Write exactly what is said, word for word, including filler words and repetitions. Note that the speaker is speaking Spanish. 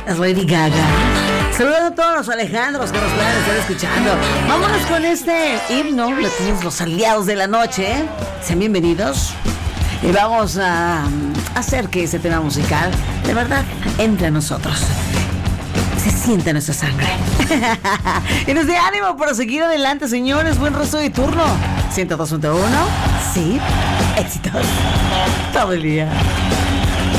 Es Lady Gaga. Saludos a todos los Alejandros que nos puedan estar escuchando. Vámonos con este himno. Lo tenemos los aliados de la noche. Sean bienvenidos. Y vamos a hacer que ese tema musical, de verdad, entre a nosotros. Se sienta nuestra sangre. Y nos dé ánimo para seguir adelante, señores. Buen resto de turno. ciento dos punto uno. Sí, éxitos todo el día.